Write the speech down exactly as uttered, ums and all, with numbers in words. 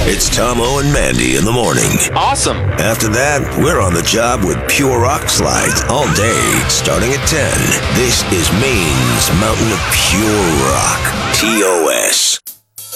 It's Tomo and Mandy in the morning. Awesome. After that, we're on the job with Pure Rock Slides all day, starting at ten. This is Maine's Mountain of Pure Rock. T O S.